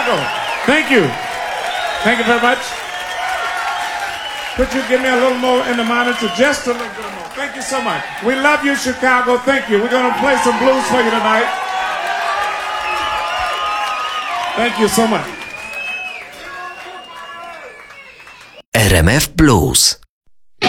Chicago. Thank you. Thank you very much. Could you give me a little more in the monitor? Just a little bit more. Thank you so much. We love you, Chicago. Thank you. We're going to play some blues for you tonight. Thank you so much. RMF Blues.